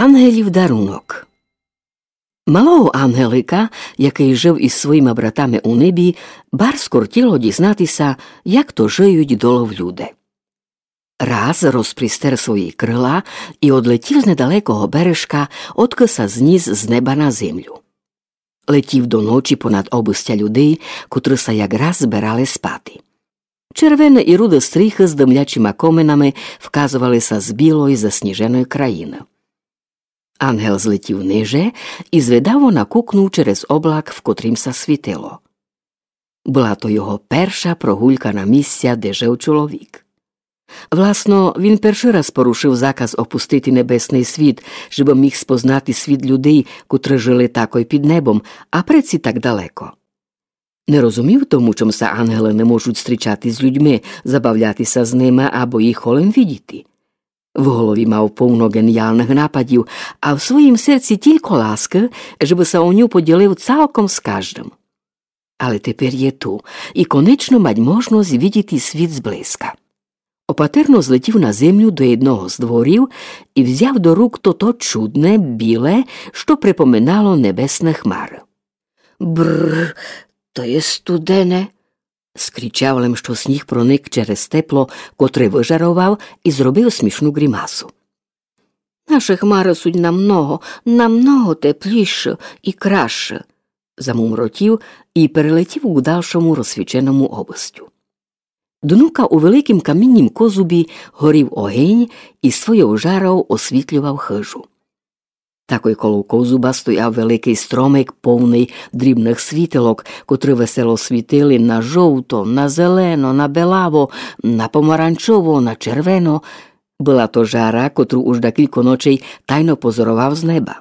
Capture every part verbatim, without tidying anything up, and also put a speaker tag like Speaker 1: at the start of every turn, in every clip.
Speaker 1: Ангелів дарунок. Малого ангелика, який жив із своїми братами у небі, барс кортіло дізнатися, як то жиють долов люди. Раз розпрістер свої крила і одлетів з недалекого бережка, откиса зніс з неба на землю. Летів до ночі понад обистя людей, котрися якраз збирали спати. Червоне і руде стріхи з димлячими коменами вказувалися з білої засніженої країни. Ангел злетів ниже і звидаво накукнув через облак, в котрімся світило. Була то його перша прогулька на місця, де жив чоловік. Власно, він перший раз порушив заказ опустити небесний світ, щоб міг спознати світ людей, котрі жили тако й під небом, а преці так далеко. Не розумів тому, чомся ангели не можуть зустрічати з людьми, забавлятися з ними або їх холем видіти. В голові мав повно геніальних нападів, а в своїм серці тільки ласки, щоб се о ню поділив цілком з кожним. Але тепер є ту, і конечно мать можливість видіти світ зблизька. Опатерно злетів на землю до одного з дворів і взяв до рук то-то чудне, біле, що припоминало небесне хмари. «Бррр, то є студене!» скричав лем, що сніг проник через тепло, котре вижарував, і зробив смішну гримасу. «Наші хмари суть намного, намного тепліше і краще!» замумротів і перелетів у дальшому розсвіченому обистю. Днука у великім каміннім козубі горів огінь і своєю жарою освітлював хижу. Такой коло козуба стояв великий стромик, повний дрібних світилок, котрі весело світили на жовто, на зелено, на белаво, на помаранчово, на червено. Була то жара, котру уж декілька ночей тайно позорував з неба.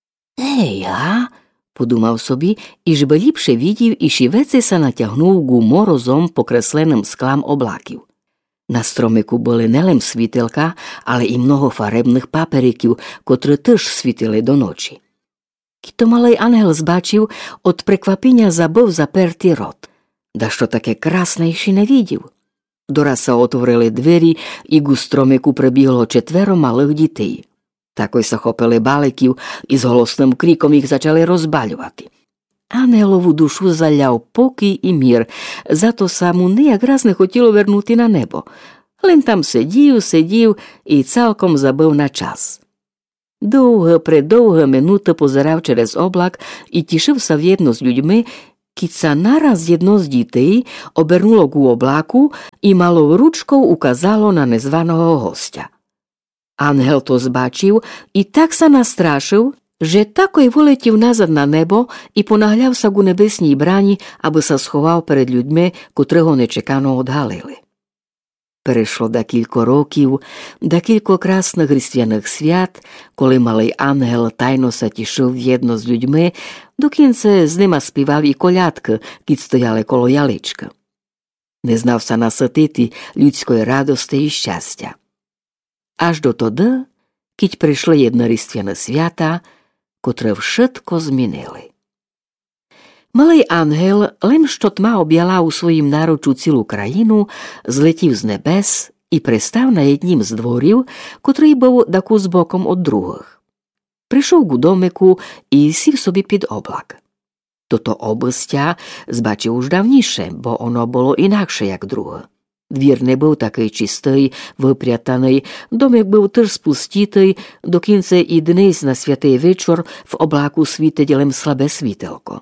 Speaker 1: «Ей, а?» – подумав собі, і ж би ліпше відів, і шівецеся натягнув гуморозом покресленим склам облаків. На стромику були не лем світилка, але і много фаребних папериків, котрі теж світили до ночі. Кіто малий ангел збачив, от приквапіння забив запертий рот. Да що таке красне ще не відів. Дораса отворили двері, і гу стромику прибігло четверо малих дітей. Такой захопили баликів і з голосним криком їх почали розбалювати. Ангелову душу заляв покій і мір, зато саму ніяк раз не хотіло вернути на небо. Лин там сидів, сидів і цілком забив на час. Довге-предовге минути позирав через облак і тішився в'єдно з людьми, кіца нараз єдно з дітей обернуло гу облаку і малою ручкою указало на незваного гостя. Ангел то збачив і так се настрашив, že tako й вилетів назад на небо і понаглявся у небесній брані, аби се сховав перед людьми, котрого нечекано одгалили. Перейшло декілька років, декілька красних різдвяних свят, коли малий ангел тайно се тішив в'єдно з людьми, до кінця з ними співав і колядки, кіт стояли коло яличка. Не знався наситити людської радости і щастя. Аж до тоді, кіть прийшли єдно різдвяні свята, котре вшитко змінили. Малий ангел, лим що тма об'яла у своїм наручу цілу країну, злетів з небес і пристав на однім з дворів, котрий був даку збоком від других. Прийшов у домику і сів собі під облак. Тото обистя збачив уж давніше, бо воно було інакше, як друге. Двір не був такий чистий, випрятаний, домик був теж спустітий, до кінця і днесь на святий вечір в облаку світить лем слабе світилко.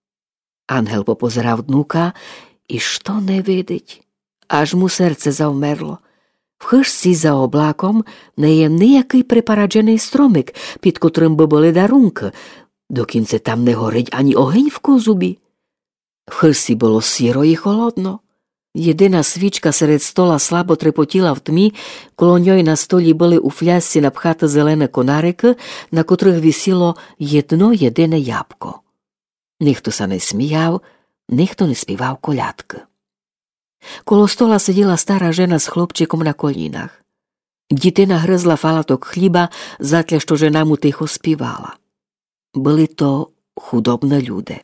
Speaker 1: Ангел попозирав днука і що не видить? Аж му серце завмерло. В хижці за облаком не є ніякий припараджений стромик, під котрим би були дарунки, до кінця там не горить ані огонь в козубі. В хижці було сіро і холодно. Єдина свічка серед стола слабо трепотіла в тмі, коло ньої на столі були у флясці напхати зелене конарики, на котрих висіло єдно єдине ябко. Ніхто се не сміяв, ніхто не співав колядки. Коло стола сиділа стара жена з хлопчиком на колінах. Дітина гризла фалаток хліба, затля, що жена му тихо співала. Були то худобні люди.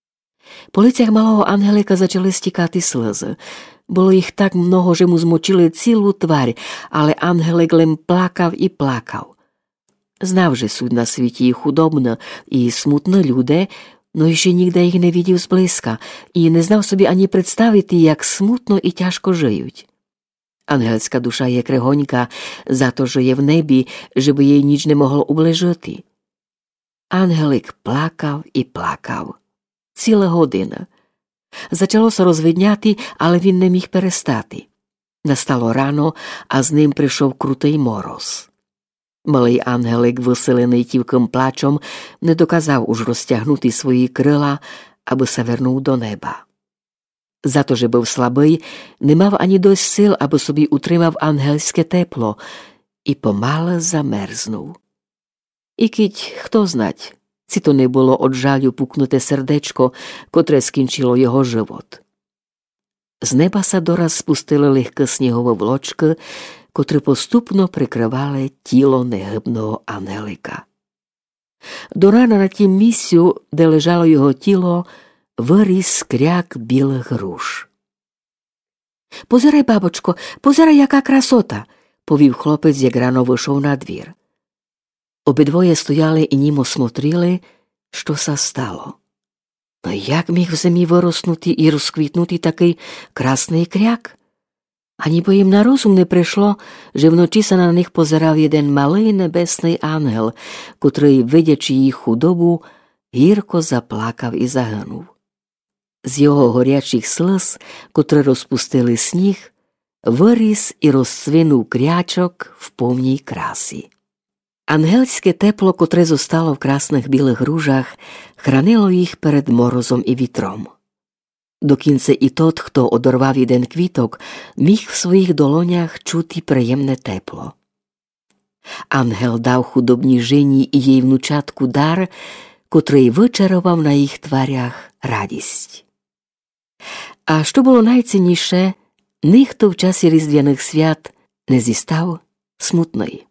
Speaker 1: По лицях малого ангелика почали стікати сльози. Було їх так много, що му змочили цілу тварь, але ангелик лем плакав і плакав. Знав, že sú na світі і худобно, і смутно люди, но ще ніде їх не видів зблизька, і не знав собі ані представити, як смутно і тяжко жиють. Ангельська душа є кригонька, зато жиє в небі, щоб їй ніч не могло уближити. Ангелик плакав і плакав. Ціла година. Зачалося розвидняти, але він не міг перестати. Настало рано, а з ним прийшов крутий мороз. Малий ангелик, виселений тівким плачом, не доказав уж розтягнути свої крила, аби се вернув до неба. Зато, že був слабий, не мав ані досť сил, аби собі утримав ангельське тепло, і помале замерзнув. І кить, хто знать, ці то не було од жалю пукнуте сердечко, котре скінчило його живот. З неба са дораз спустили легке снігове влочки, котре поступно прикривали тіло негибного ангелика. До рана на тім місцю, де лежало його тіло, виріс кряк білих груш. «Позирай, бабочко, позирай, яка красота!» – повів хлопець, як рано вийшов на двір. Обидвоє стояли і німо смотріли, що са стало. Но як міг в землі вироснути і розквітнути такий красний кряк? А ніби їм на розум не прийшло, що вночі се на них позирав один малий небесний ангел, котрий, видячи їх худобу, гірко заплакав і загинув. З його горячих слез, котрі розпустили сніг, виріс і розцвинув крячок в повній красі. Ангельське тепло, котре зостало в красних білих гружах, хранило їх перед морозом і вітром. До кінця і тот, хто одорвав один квіток, міг в своїх долонях чути приємне тепло. Ангел дав худобній жені і їй внучатку дар, котрий вичарував на їх тварях радість. А що було найцінніше, ніхто в часі різдвяних свят не зістав смутної.